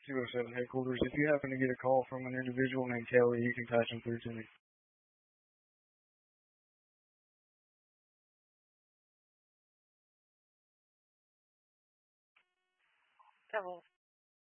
207 headquarters. If you happen to get a call from an individual named Kelly, you can pass him through to me. Hello.